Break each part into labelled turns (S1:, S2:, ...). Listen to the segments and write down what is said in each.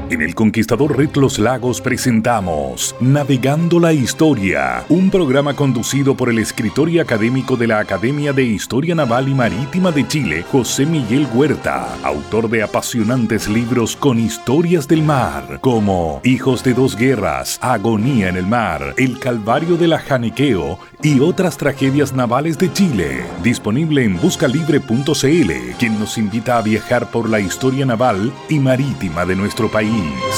S1: En El Conquistador Red Los Lagos presentamos Navegando la Historia, un programa conducido por el escritor y académico de la Academia de Historia Naval y Marítima de Chile, José Miguel Huerta, autor de apasionantes libros con historias del mar, como Hijos de dos guerras, Agonía en el mar, El Calvario de la Janequeo y otras tragedias navales de Chile. Disponible en buscalibre.cl, quien nos invita a viajar por la historia naval y marítima de nuestro país.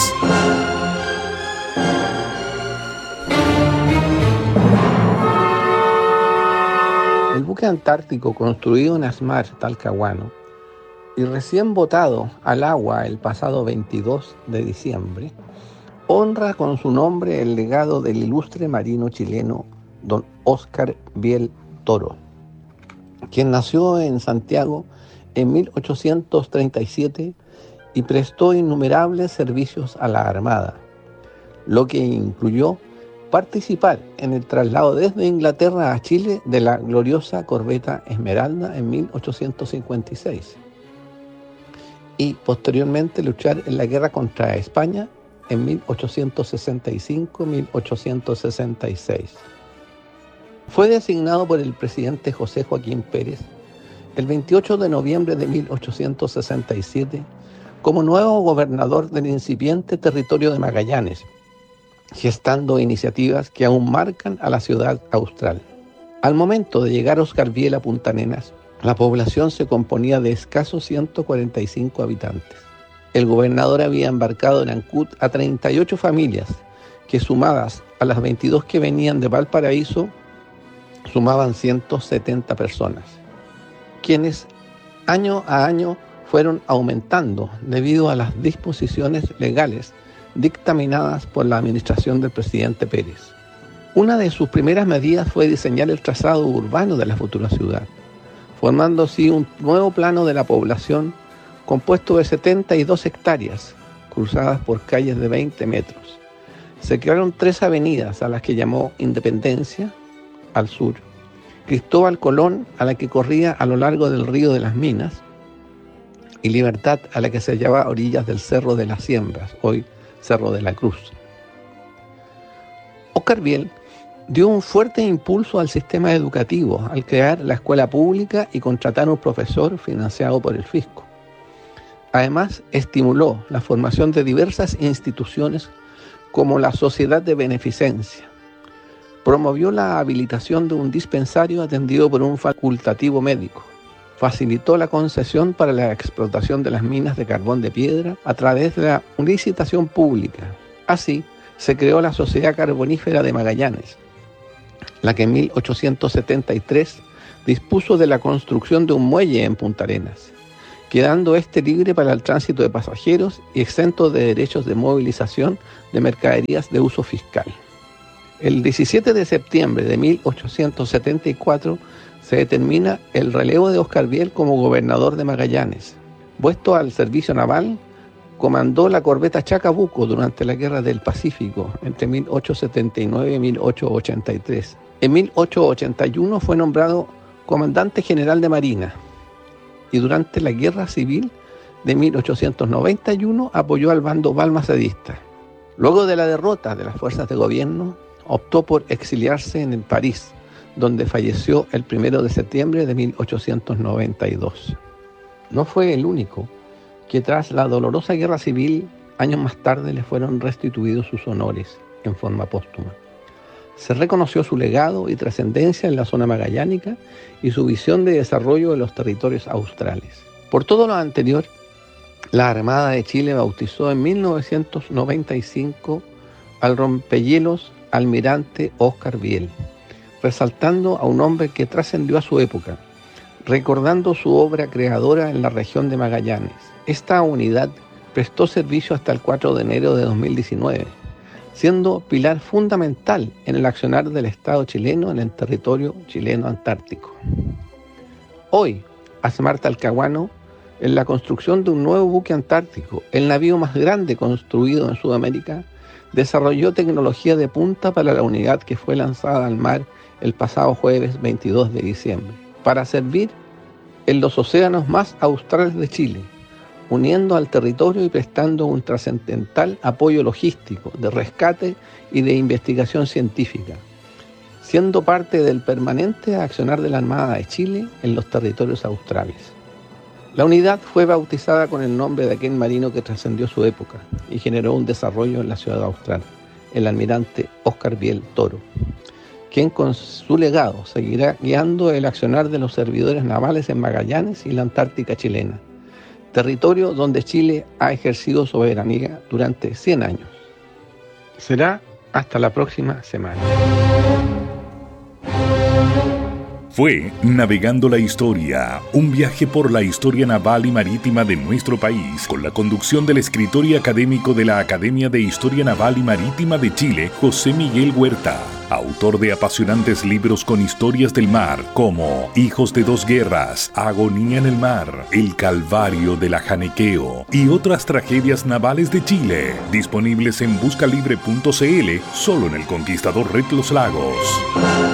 S2: El buque antártico construido en Asmar, Talcahuano, y recién botado al agua el pasado 22 de diciembre, honra con su nombre el legado del ilustre marino chileno don Óscar Biel Toro, quien nació en Santiago en 1837 y prestó innumerables servicios a la Armada, lo que incluyó participar en el traslado desde Inglaterra a Chile de la gloriosa corbeta Esmeralda en 1856 y posteriormente luchar en la guerra contra España en 1865-1866. Fue designado por el presidente José Joaquín Pérez el 28 de noviembre de 1867 como nuevo gobernador del incipiente territorio de Magallanes, gestando iniciativas que aún marcan a la ciudad austral. Al momento de llegar Óscar Biel a Punta Arenas, la población se componía de escasos 145 habitantes. El gobernador había embarcado en Ancud a 38 familias, que sumadas a las 22 que venían de Valparaíso, sumaban 170 personas, quienes año a año fueron aumentando debido a las disposiciones legales dictaminadas por la administración del presidente Pérez. Una de sus primeras medidas fue diseñar el trazado urbano de la futura ciudad, formando así un nuevo plano de la población compuesto de 72 hectáreas, cruzadas por calles de 20 metros. Se crearon 3 avenidas a las que llamó Independencia, al sur, Cristóbal Colón, a la que corría a lo largo del río de las Minas, y Libertad, a la que se hallaba a orillas del Cerro de las Siembras, hoy Cerro de la Cruz. Óscar Biel dio un fuerte impulso al sistema educativo al crear la escuela pública y contratar un profesor financiado por el fisco. Además, estimuló la formación de diversas instituciones como la Sociedad de Beneficencia. Promovió la habilitación de un dispensario atendido por un facultativo médico. Facilitó la concesión para la explotación de las minas de carbón de piedra a través de la licitación pública. Así, se creó la Sociedad Carbonífera de Magallanes, la que en 1873 dispuso de la construcción de un muelle en Punta Arenas, quedando este libre para el tránsito de pasajeros y exento de derechos de movilización de mercaderías de uso fiscal. El 17 de septiembre de 1874 se determina el relevo de Óscar Biel como gobernador de Magallanes. Puesto al servicio naval, comandó la corbeta Chacabuco durante la Guerra del Pacífico entre 1879 y 1883. En 1881 fue nombrado comandante general de Marina y durante la Guerra Civil de 1891 apoyó al bando balmacedista. Luego de la derrota de las fuerzas de gobierno, optó por exiliarse en París, donde falleció el 1 de septiembre de 1892. No fue el único que tras la dolorosa guerra civil, años más tarde le fueron restituidos sus honores en forma póstuma. Se reconoció su legado y trascendencia en la zona magallánica y su visión de desarrollo de los territorios australes. Por todo lo anterior, la Armada de Chile bautizó en 1995 al rompehielos almirante Óscar Biel, resaltando a un hombre que trascendió a su época, recordando su obra creadora en la región de Magallanes. Esta unidad prestó servicio hasta el 4 de enero de 2019, siendo pilar fundamental en el accionar del Estado chileno en el territorio chileno antártico. Hoy, Asmar Talcahuano, en la construcción de un nuevo buque antártico, el navío más grande construido en Sudamérica, desarrolló tecnología de punta para la unidad que fue lanzada al mar el pasado jueves 22 de diciembre, para servir en los océanos más australes de Chile, uniendo al territorio y prestando un trascendental apoyo logístico, de rescate y de investigación científica, siendo parte del permanente accionar de la Armada de Chile en los territorios australes. La unidad fue bautizada con el nombre de aquel marino que trascendió su época y generó un desarrollo en la ciudad austral, el almirante Óscar Biel Toro, quien con su legado seguirá guiando el accionar de los servidores navales en Magallanes y la Antártica chilena, territorio donde Chile ha ejercido soberanía durante 100 años. Será hasta la próxima semana.
S1: Fue Navegando la Historia, un viaje por la historia naval y marítima de nuestro país, con la conducción del escritor y académico de la Academia de Historia Naval y Marítima de Chile, José Miguel Huerta, autor de apasionantes libros con historias del mar, como Hijos de dos guerras, Agonía en el mar, El Calvario del Ajanequeo y otras tragedias navales de Chile, disponibles en buscalibre.cl, solo en El Conquistador Red Los Lagos.